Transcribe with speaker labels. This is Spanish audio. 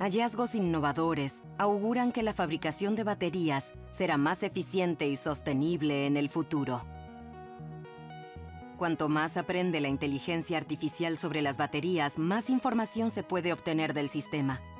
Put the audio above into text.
Speaker 1: Hallazgos innovadores auguran que la fabricación de baterías será más eficiente y sostenible en el futuro. Cuanto más aprende la inteligencia artificial sobre las baterías, más información se puede obtener del sistema.